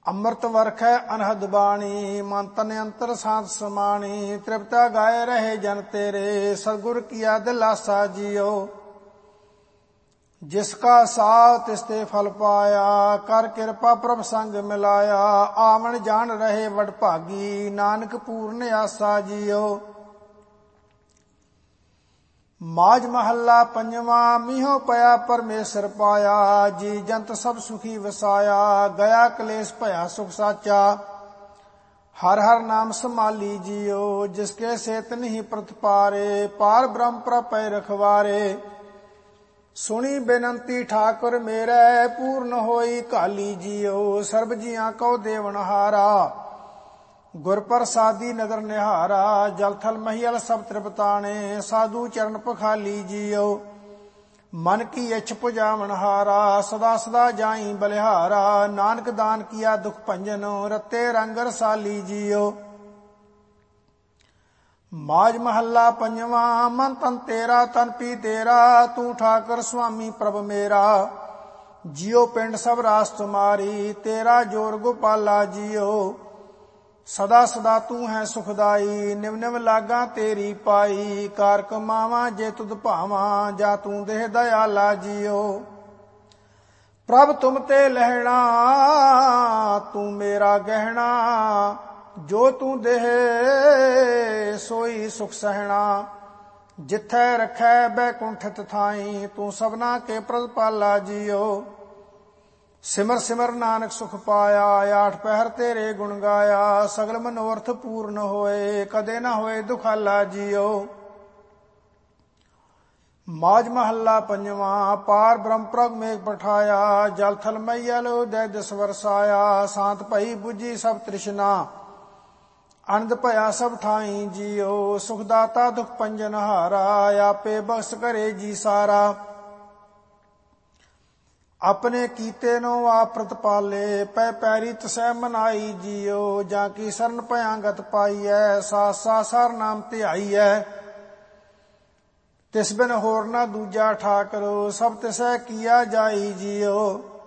ਅੰਮ੍ਰਿਤ ਵਰਖੈ ਅਨਹਦ ਬਾਣੀ, ਮਨ ਤਨ ਅੰਤਰ ਸਾਧ ਸਮਾਣੀ। ਤ੍ਰਿਪਤਾ ਗਾਏ ਰਹੇ ਜਨ ਤੇਰੇ, ਸਤਿਗੁਰ ਕੀਆ ਦਿਲਾਸਾ ਜੀਓ। ਜਿਸ ਕਾ ਸਾਥ ਤਿਸ ਤੇ ਫਲ ਪਾਇਆ, ਕਰ ਕਿਰਪਾ ਪ੍ਰਭ ਸੰਗ ਮਿਲਾਇਆ। ਆਵਣ ਜਾਣ ਰਹੇ ਵਡ ਭਾਗੀ, ਨਾਨਕ ਪੂਰਨ ਆਸਾ ਜੀਓ। ਮਾਝ ਮਹੱਲਾ ਪੰਜਵਾਂ। ਮੀਹੋ ਪਿਆ ਪਰਮੇਸ਼ਰ ਪਾਇਆ, ਜੀ ਜੰਤ ਸਭ ਸੁਖੀ ਵਸਾਇਆ। ਗਿਆ ਕਲੇਸ਼ ਭਇਆ ਸੁਖ ਸਾਚਾ, ਹਰ ਹਰ ਨਾਮ ਸੰਭਾਲੀ ਜੀਓ। ਜਿਸਕੇ ਸੇਤ ਨਹੀਂ ਪ੍ਰਤਪਾਰੇ, ਪਾਰ ਬ੍ਰਹਮ ਪ੍ਰਪੈ ਰਖਵਾਰੇ। ਸੁਣੀ ਬੇਨੰਤੀ ਠਾਕੁਰ ਮੇਰੇ, ਪੂਰਨ ਹੋਈ ਕਾਲੀ ਜੀਓ। ਸਰਬ ਜੀਆਂ ਕਉ ਦੇਵਨਹਾਰਾ, ਗੁਰ ਪ੍ਰਸਾਦੀ ਨਦਰ ਨਿਹਾਰਾ। ਜਲ ਥਲ ਮਹੀਲ ਸਭ ਤ੍ਰਿਪਤਾਣੇ, ਸਾਧੂ ਚਰਨ ਪਖਾਲੀ ਜੀਓ। ਮਨ ਕੀ ਇੱਛ ਪੁਜਾਵਨਹਾਰਾ, ਸਦਾ ਸਦਾ ਜਾਈ ਬਲਿਹਾਰਾ। ਨਾਨਕ ਦਾਨ ਕੀਆ ਦੁਖ ਭੰਜਨ, ਰਤੇ ਰੰਗ ਰਸਾਲੀ ਜੀਓ। ਮਾਝ ਮਹੱਲਾ ਪੰਜਵਾਂ। ਮਨ ਤਨ ਤੇਰਾ ਤਨ ਪੀ ਤੇਰਾ, ਤੂੰ ਠਾਕੁਰ ਸੁਆਮੀ ਪ੍ਰਭ ਮੇਰਾ। ਜੀਓ ਪਿੰਡ ਸਭ ਰਾਸ ਤੁਮਾਰੀ, ਤੇਰਾ ਜੋਰ ਗੋਪਾਲਾ ਜੀਓ। ਸਦਾ ਸਦਾ ਤੂੰ ਹੈ ਸੁਖਦਾਈ, ਨਿਵ ਨਿਵ ਲਾਗਾ ਤੇਰੀ ਪਾਈ। ਕਾਰ ਕਮਾਵਾਂ ਜੇ ਤੁਧ ਭਾਵਾਂ, ਜਾ ਤੂੰ ਦੇਹ ਦਇਆਲਾ ਜੀਓ। ਪ੍ਰਭ ਤੁਮ ਤੇ ਲਹਿਣਾ, ਤੂੰ ਮੇਰਾ ਗਹਿਣਾ। ਜੋ ਤੂੰ ਦੇਹ ਸੋਈ ਸੁਖ ਸਹਿਣਾ। ਜਿੱਥੈ ਰਖੈ ਬੈਕੁੰਠਿਤ ਥਾਈ, ਤੂੰ ਸਭਨਾ ਕੇ ਪ੍ਰਤਪਾਲਾ ਜੀਓ। ਸਿਮਰ ਸਿਮਰ ਨਾਨਕ ਸੁਖ ਪਾਇਆ, ਆਠ ਪਹਿਰ ਤੇਰੇ ਗੁਣ ਗਾਇਆ। ਸਗਲ ਮਨੋਰਥ ਪੂਰਨ ਹੋਏ, ਕਦੇ ਨਾ ਹੋਏ ਦੁਖਾਲਾ ਜੀਓ। ਮਾਝ ਮਹੱਲਾ ਪੰਜਵਾਂ। ਪਾਰ ਬ੍ਰਹਮ ਪ੍ਰਭ ਮੇਘ ਪਠਾਇਆ, ਜਲ ਥਲ ਮਈਲ ਉਦੈ ਦਿਸ ਵਰਸਾਇਆ। ਸ਼ਾਂਤ ਭਈ ਬੁਝੀ ਸਭ ਤ੍ਰਿਸ਼ਨਾ, ਆਨੰਦ ਭਇਆ ਸਭ ਠਾਈ ਜੀਓ। ਸੁਖ ਦਾਤਾ ਦੁਖ ਭੰਜਨ ਹਾਰਾ, ਆਪੇ ਬਖਸ਼ ਕਰੇ ਜੀ ਸਾਰਾ। ਆਪਣੇ ਕੀਤੇ ਨੂੰ ਆਪ ਪ੍ਰਤਪਾਲੇ, ਪੈ ਪੈਰੀ ਤਸੈ ਮਨਾਈ ਜੀਓ। ਜਾਂ ਕੀ ਸਰਨ ਭयांगत ਪਾਈਐ, ਸਾਥ ਸਾਥ ਸਾਰ ਨਾਮ ਧਿਆਈਐ। ਤਿਸ ਬਿਨ ਹੋਰ ਨਾ ਦੂਜਾ ਠਾਕੁਰ, ਸਭ ਤਿਸੈ ਕੀਆ ਜਾਈ ਜੀਓ।